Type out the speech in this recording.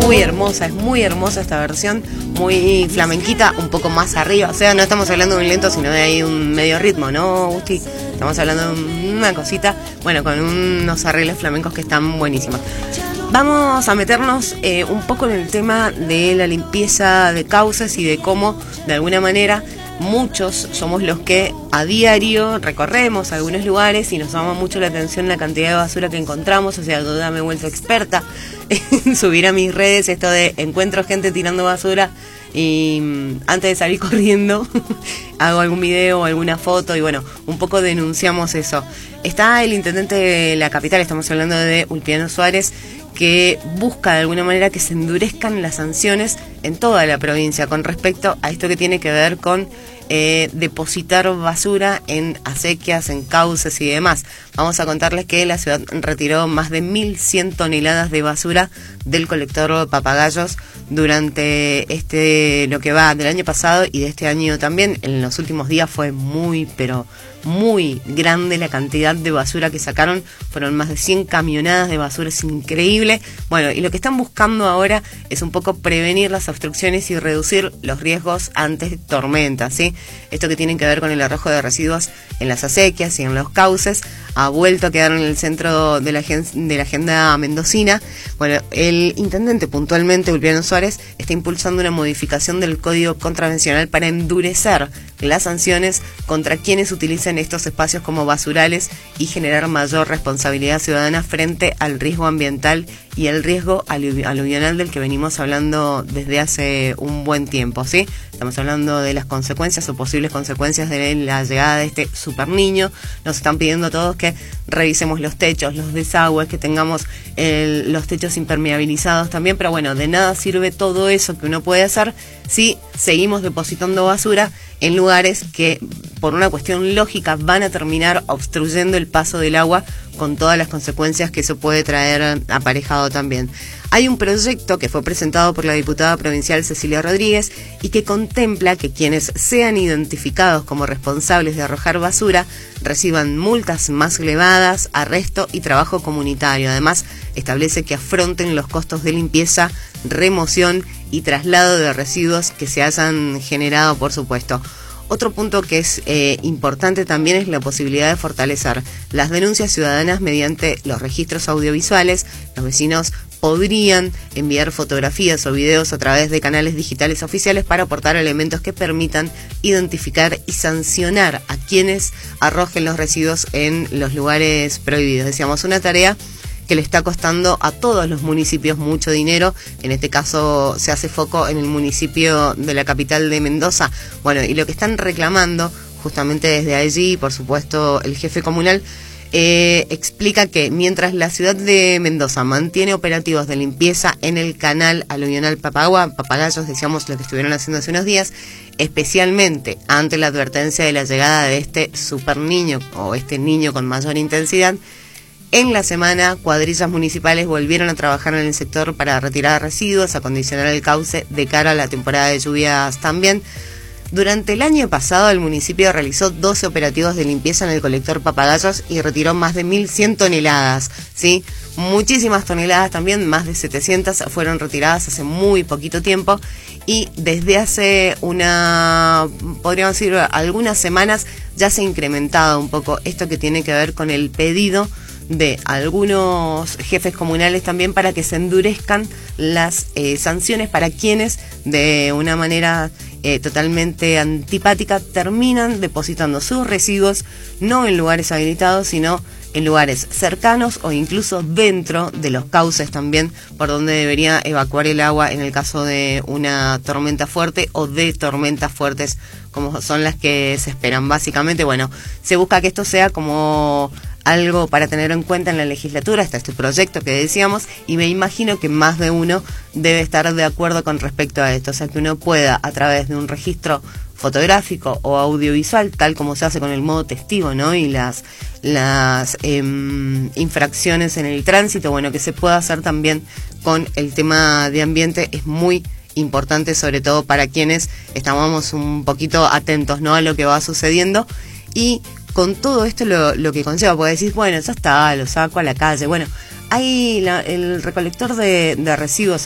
es muy hermosa esta versión, muy flamenquita, un poco más arriba, o sea, no estamos hablando de un lento, sino de ahí un medio ritmo, ¿no, Gusti? Estamos hablando de una cosita, bueno, con unos arreglos flamencos que están buenísimos. Vamos a meternos un poco en el tema de la limpieza de cauces y de cómo, de alguna manera, muchos somos los que a diario recorremos algunos lugares y nos llama mucho la atención la cantidad de basura que encontramos. O sea, yo ya me he vuelto experta en subir a mis redes esto de encuentro gente tirando basura y antes de salir corriendo hago algún video o alguna foto y bueno, un poco denunciamos eso. Está el intendente de la capital, estamos hablando de Ulpiano Suárez, que busca de alguna manera que se endurezcan las sanciones en toda la provincia con respecto a esto que tiene que ver con depositar basura en acequias, en cauces y demás. Vamos a contarles que la ciudad retiró más de 1.100 toneladas de basura del colector Papagayos durante lo que va del año pasado y de este año también. En los últimos días fue pero muy grande la cantidad de basura que sacaron, fueron más de 100 camionadas de basura, es increíble. Bueno, y lo que están buscando ahora es un poco prevenir las obstrucciones y reducir los riesgos ante tormentas, ¿sí? Esto que tiene que ver con el arrojo de residuos en las acequias y en los cauces ha vuelto a quedar en el centro de la agenda mendocina. Bueno, el intendente puntualmente, Ulpiano Suárez, está impulsando una modificación del Código Contravencional para endurecer las sanciones contra quienes utilicen estos espacios como basurales y generar mayor responsabilidad ciudadana frente al riesgo ambiental y el riesgo aluvional del que venimos hablando desde hace un buen tiempo, ¿sí? Estamos hablando de las consecuencias o posibles consecuencias de la llegada de este super niño. Nos están pidiendo a todos que revisemos los techos, los desagües, que tengamos los techos impermeabilizados también, pero bueno, de nada sirve todo eso que uno puede hacer si seguimos depositando basura en lugares que por una cuestión lógica van a terminar obstruyendo el paso del agua con todas las consecuencias que eso puede traer aparejado también. Hay un proyecto que fue presentado por la diputada provincial Cecilia Rodríguez y que contempla que quienes sean identificados como responsables de arrojar basura reciban multas más elevadas, arresto y trabajo comunitario. Además, establece que afronten los costos de limpieza, remoción y traslado de residuos que se hayan generado, por supuesto. Otro punto que es importante también es la posibilidad de fortalecer las denuncias ciudadanas mediante los registros audiovisuales. Los vecinos podrían enviar fotografías o videos a través de canales digitales oficiales para aportar elementos que permitan identificar y sancionar a quienes arrojen los residuos en los lugares prohibidos. Decíamos, una tarea que le está costando a todos los municipios mucho dinero. En este caso se hace foco en el municipio de la capital de Mendoza. Bueno, y lo que están reclamando justamente desde allí, por supuesto, el jefe comunal explica que mientras la ciudad de Mendoza mantiene operativos de limpieza en el canal aluvional Papagayos, decíamos lo que estuvieron haciendo hace unos días, especialmente ante la advertencia de la llegada de este super niño o este niño con mayor intensidad, en la semana, cuadrillas municipales volvieron a trabajar en el sector para retirar residuos, acondicionar el cauce de cara a la temporada de lluvias también. Durante el año pasado, el municipio realizó 12 operativos de limpieza en el colector Papagayos y retiró más de 1.100 toneladas, ¿sí? Muchísimas toneladas también, más de 700 fueron retiradas hace muy poquito tiempo y desde hace podríamos decir, algunas semanas ya se ha incrementado un poco esto que tiene que ver con el pedido de algunos jefes comunales también para que se endurezcan las sanciones para quienes de una manera totalmente antipática terminan depositando sus residuos no en lugares habilitados sino en lugares cercanos o incluso dentro de los cauces también por donde debería evacuar el agua en el caso de una tormenta fuerte o de tormentas fuertes como son las que se esperan. Básicamente, bueno, se busca que esto sea como algo para tener en cuenta en la legislatura. Está este proyecto que decíamos y me imagino que más de uno debe estar de acuerdo con respecto a esto, o sea que uno pueda a través de un registro fotográfico o audiovisual, tal como se hace con el modo testigo, ¿no? Y las infracciones en el tránsito, bueno, que se pueda hacer también con el tema de ambiente es muy importante, sobre todo para quienes estamos un poquito atentos, ¿no?, a lo que va sucediendo. Y con todo esto lo que conlleva, porque decís, bueno, ya está, lo saco a la calle. Bueno, hay el recolector de residuos